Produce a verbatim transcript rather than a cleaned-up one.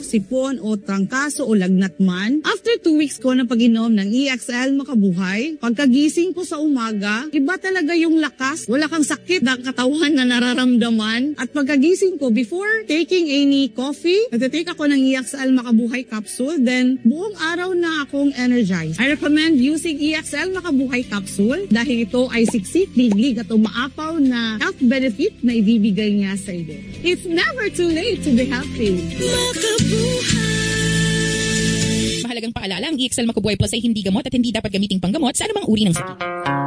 sipon o trangkaso o lagnat man. After two weeks ko na pag-inom ng E X L Makabuhay, pagkagising ko sa umaga, iba talaga yung lakas. Wala kang sakit na katawan na nararamdaman. At pagkagising ko, before taking any coffee, nagtitake ako ng E X L Makabuhay capsule. Then, buong araw na akong energized. I recommend using E X L Makabuhay capsule dahil ito ay siksik, liglig at umaapaw na health benefit na ibibigay niya sa iyo. It's never too late to be healthy. Mahalagang paalala, ang E X L Makabuhay Plus ay hindi gamot at hindi dapat gamiting panggamot sa anumang uri ng sakit.